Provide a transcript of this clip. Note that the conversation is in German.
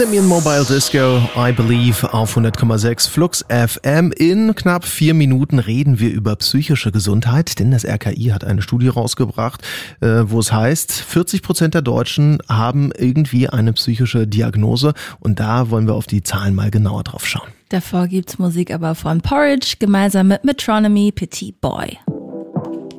Damien Mobile Disco, I Believe auf 100,6 Flux FM. In knapp 4 Minuten reden wir über psychische Gesundheit, denn das RKI hat eine Studie rausgebracht, wo es heißt, 40% der Deutschen haben irgendwie eine psychische Diagnose und da wollen wir auf die Zahlen mal genauer drauf schauen. Davor gibt's Musik aber von Porridge gemeinsam mit Metronomy, Petit Boy.